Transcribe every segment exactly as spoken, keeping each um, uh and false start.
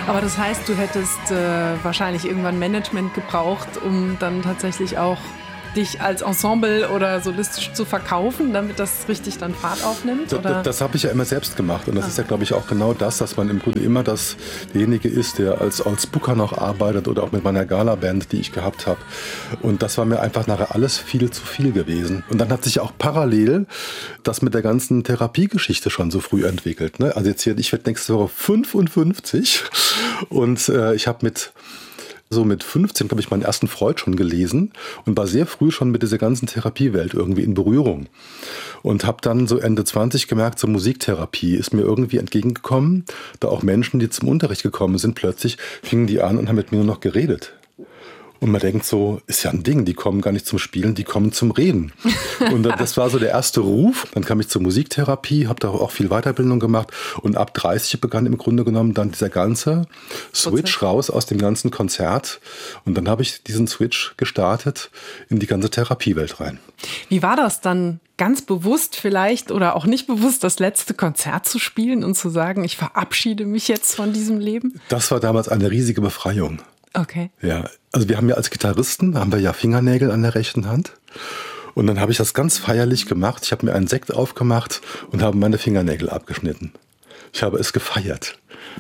Aber das heißt, du hättest äh, wahrscheinlich irgendwann Management gebraucht, um dann tatsächlich auch dich als Ensemble oder solistisch zu verkaufen, damit das richtig dann Fahrt aufnimmt? Oder? Das, das habe ich ja immer selbst gemacht. Und das ah. ist ja, glaube ich, auch genau das, dass man im Grunde immer das, derjenige ist, der als, als Booker noch arbeitet oder auch mit meiner Gala-Band, die ich gehabt habe. Und das war mir einfach nachher alles viel zu viel gewesen. Und dann hat sich auch parallel das mit der ganzen Therapiegeschichte schon so früh entwickelt. Ne? Also jetzt hier, ich werde nächste Woche fünfundfünfzig und äh, ich habe mit So mit fünfzehn, glaube ich, meinen ersten Freud schon gelesen und war sehr früh schon mit dieser ganzen Therapiewelt irgendwie in Berührung. Und habe dann so Ende zwanzig gemerkt, so Musiktherapie ist mir irgendwie entgegengekommen. Da auch Menschen, die zum Unterricht gekommen sind, plötzlich fingen die an und haben mit mir nur noch geredet. Und man denkt so, ist ja ein Ding, die kommen gar nicht zum Spielen, die kommen zum Reden. Und das war so der erste Ruf. Dann kam ich zur Musiktherapie, habe da auch viel Weiterbildung gemacht. Und ab dreißig begann im Grunde genommen dann dieser ganze Switch raus aus dem ganzen Konzert. Und dann habe ich diesen Switch gestartet in die ganze Therapiewelt rein. Wie war das dann, ganz bewusst vielleicht oder auch nicht bewusst das letzte Konzert zu spielen und zu sagen, ich verabschiede mich jetzt von diesem Leben? Das war damals eine riesige Befreiung. Okay. Ja, also wir haben ja als Gitarristen, haben wir ja Fingernägel an der rechten Hand. Und dann habe ich das ganz feierlich gemacht. Ich habe mir einen Sekt aufgemacht und habe meine Fingernägel abgeschnitten. Ich habe es gefeiert.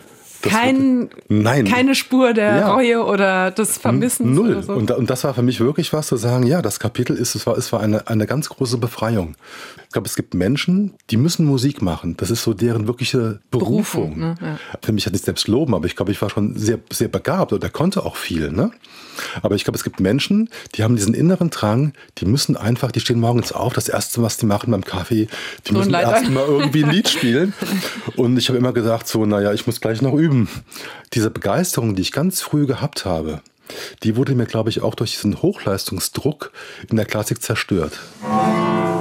Kein, Nein. Keine Spur der ja. Reue oder des Vermissens? Null. Oder so. Und, und das war für mich wirklich was zu sagen, ja, das Kapitel ist, es war, es war eine, eine ganz große Befreiung. Ich glaube, es gibt Menschen, die müssen Musik machen. Das ist so deren wirkliche Berufung. Berufung ne? ja. Für mich hat ich selbst loben, aber ich glaube, ich war schon sehr, sehr begabt oder konnte auch viel. Ne? Aber ich glaube, es gibt Menschen, die haben diesen inneren Drang, die müssen einfach, die stehen morgens auf, das Erste, was die machen beim Kaffee, die müssen erst mal irgendwie ein Lied spielen. Und ich habe immer gesagt, so, naja, ich muss gleich noch üben. Diese Begeisterung, die ich ganz früh gehabt habe, die wurde mir, glaube ich, auch durch diesen Hochleistungsdruck in der Klassik zerstört.